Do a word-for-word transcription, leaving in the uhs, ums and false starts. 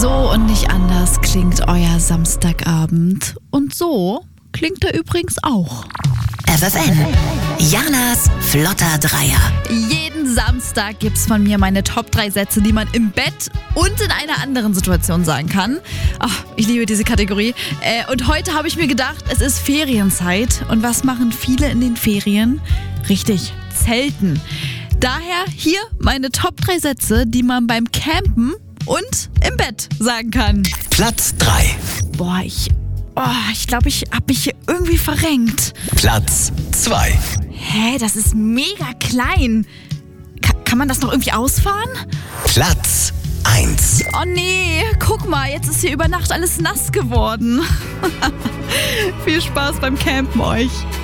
So und nicht anders klingt euer Samstagabend. Und so klingt er übrigens auch. F F N, Janas flotter Dreier. Jeden Samstag gibt's von mir meine Top drei Sätze, die man im Bett und in einer anderen Situation sagen kann. Ach, ich liebe diese Kategorie. Äh, und heute habe ich mir gedacht, es ist Ferienzeit. Und was machen viele in den Ferien? Richtig, zelten. Daher hier meine Top drei Sätze, die man beim Campen und im Bett sagen kann. Platz drei. Boah, ich... Oh, ich glaube, ich habe mich hier irgendwie verrenkt. Platz zwei. Hä, das ist mega klein. Ka- kann man das noch irgendwie ausfahren? Platz eins. Oh nee, guck mal, jetzt ist hier über Nacht alles nass geworden. Viel Spaß beim Campen euch.